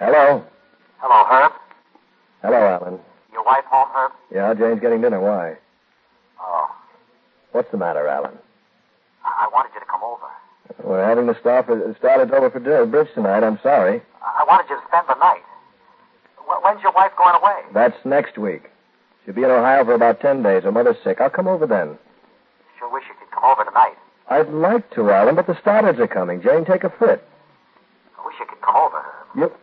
Hello? Hello, Herb. Hello, Alan. Your wife home, Herb? Yeah, Jane's getting dinner. Why? Oh. What's the matter, Alan? I wanted you to come over. We're having the started over for bridge tonight. I'm sorry. I wanted you to spend the night. When's your wife going away? That's next week. She'll be in Ohio for about 10 days. Her mother's sick. I'll come over then. Sure wish you could come over tonight. I'd like to, Alan, but the starters are coming. Jane, take a fit. I wish you could come over, Herb.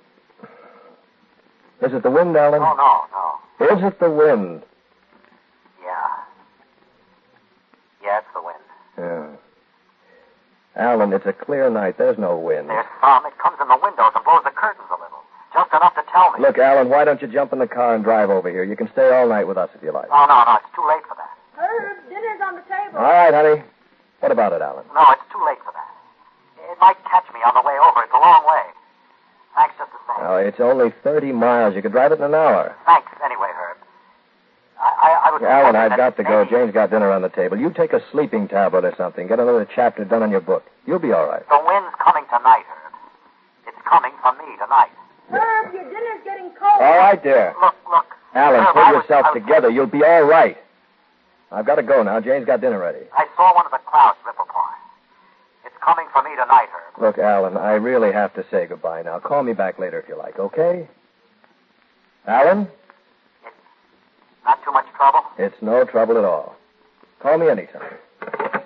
Is it the wind, Alan? Oh, no. Is it the wind? Yeah. Yeah, it's the wind. Yeah. Alan, it's a clear night. There's no wind. There's some. It comes in the windows and blows the curtains a little. Just enough to tell me. Look, Alan, why don't you jump in the car and drive over here? You can stay all night with us if you like. Oh, no. It's too late for that. Herb, dinner's on the table. All right, honey. What about it, Alan? No, it's too late for that. It might catch me on the way over. It's a long way. Thanks just the same. Oh, it's only 30 miles. You could drive it in an hour. Thanks anyway, Herb. I was... Alan, I've that got to go. maybe... Jane's got dinner on the table. You take a sleeping tablet or something. Get another chapter done on your book. You'll be all right. The wind's coming tonight, Herb. It's coming for me tonight. Herb, your dinner's getting cold. All right, dear. Look. Alan, Herb, pull yourself I was together. You'll be all right. I've got to go now. Jane's got dinner ready. I saw one of the clouds slip apart. It's coming for me tonight, Herb. Look, Alan, I really have to say goodbye now. Call me back later if you like, okay? Alan? It's not too much trouble? It's no trouble at all. Call me anytime.